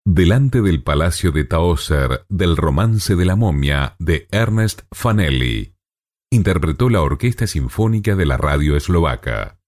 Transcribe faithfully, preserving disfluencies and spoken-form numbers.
Delante del Palacio de Taoser del Romance de la Momia de Ernest Fanelli. Interpretó la Orquesta Sinfónica de la Radio Eslovaca.